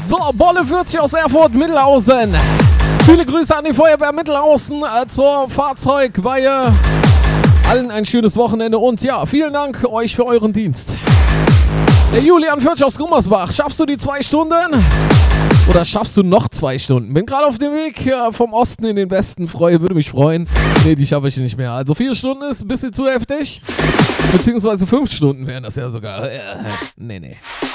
So, Bolle 40 aus Erfurt, Mittelhausen. Viele Grüße an die Feuerwehr Mittelhausen zur Fahrzeugweihe. Allen ein schönes Wochenende und ja, vielen Dank euch für euren Dienst. Der Julian Fürch aus Gummersbach, schaffst du die 2 Stunden? Oder schaffst du noch 2 Stunden? Bin gerade auf dem Weg vom Osten in den Westen, würde mich freuen. Nee, die schaffe ich nicht mehr. Also 4 Stunden ist ein bisschen zu heftig. Beziehungsweise 5 Stunden wären das ja sogar. Nee.